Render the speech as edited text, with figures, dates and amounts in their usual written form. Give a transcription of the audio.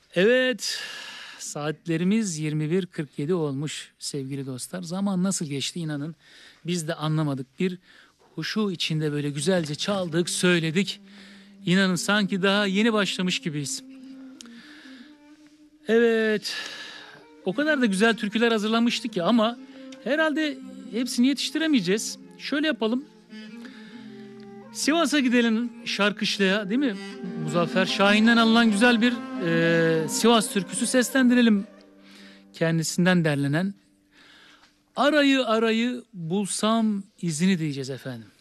Evet, saatlerimiz 21.47 olmuş sevgili dostlar. Zaman nasıl geçti inanın biz de anlamadık. Bir huşu içinde böyle güzelce çaldık, söyledik. İnanın sanki daha yeni başlamış gibiyiz. Evet, o kadar da güzel türküler hazırlamıştık ki ama herhalde hepsini yetiştiremeyeceğiz. Şöyle yapalım. Sivas'a gidelim Şarkışla'ya, değil mi? Muzaffer Şahin'den alınan güzel bir Sivas türküsü seslendirelim. Kendisinden derlenen Arayı arayı bulsam izini diyeceğiz efendim.